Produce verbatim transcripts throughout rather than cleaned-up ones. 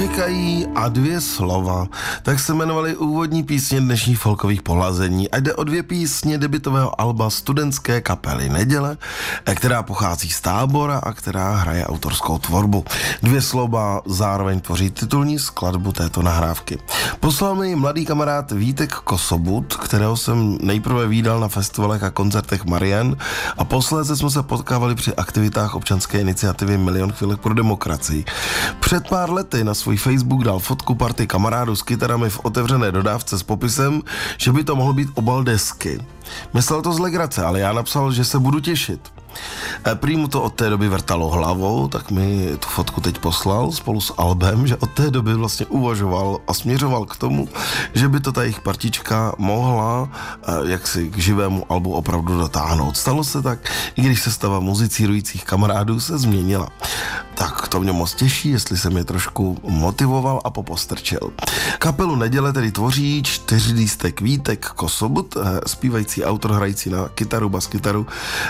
Čekají a dvě slova. Tak se jmenovaly úvodní písně dnešních folkových pohlazení. A jde o dvě písně debutového alba studentské kapely Neděle, která pochází z Tábora a která hraje autorskou tvorbu. Dvě slova zároveň tvoří titulní skladbu této nahrávky. Poslal mi mladý kamarád Vítek Kosobut, kterého jsem nejprve vídal na festivalech a koncertech Marian a posléze jsme se potkávali při aktivitách občanské iniciativy Milion chvílek pro demokracii. Před pár lety na svůj Facebook dal fotku party kamarádů s kytarami v otevřené dodávce s popisem, že by to mohl být obal desky. Myslel to z legrace, ale já napsal, že se budu těšit. Prý mu to od té doby vrtalo hlavou, tak mi tu fotku teď poslal spolu s albem, že od té doby vlastně uvažoval a směřoval k tomu, že by to ta jejich partička mohla jaksi k živému albu opravdu dotáhnout. Stalo se tak, i když sestava muzicírujících kamarádů se změnila. Tak to mě moc těší, jestli jsem je trošku motivoval a popostrčil. Kapelu Neděle tedy tvoří čtyřlístek Vítek Kosobut, zpívající autor hrající na kytaru, baskytaru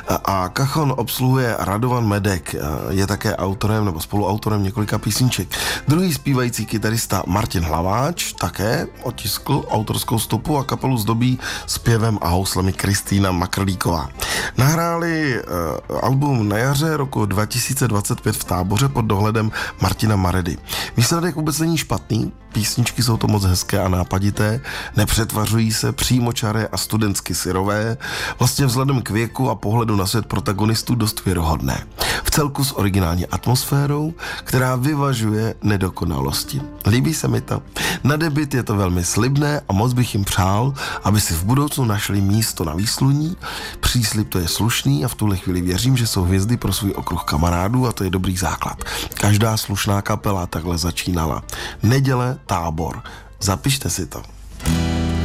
a kachon obsluhuje Radovan Medek, je také autorem nebo spoluautorem několika písniček. Druhý zpívající kytarista Martin Hlaváč také otiskl autorskou stopu a kapelu zdobí zpěvem a houslemi Kristýna Makrlíková. Nahráli uh, album na jaře roku dva tisíce dvacet pět v Táboře pod dohledem Martina Maredy. Výsledek vůbec není špatný, písničky jsou to moc hezké a nápadité, nepřetvařují se, přímočaré a studentsky syrové, vlastně vzhledem k věku a pohledu na svět protagonistů dost věrohodné. V celku s originální atmosférou, která vyvažuje nedokonalosti. Líbí se mi to. Na debut je to velmi slibné a moc bych jim přál, aby si v budoucnu našli místo na výsluní. Příslib to je slušný a v tuhle chvíli věřím, že jsou hvězdy pro svůj okruh kamarádů a to je dobrý základ. Každá slušná kapela takhle začínala. Neděle, Tábor. Zapište si to.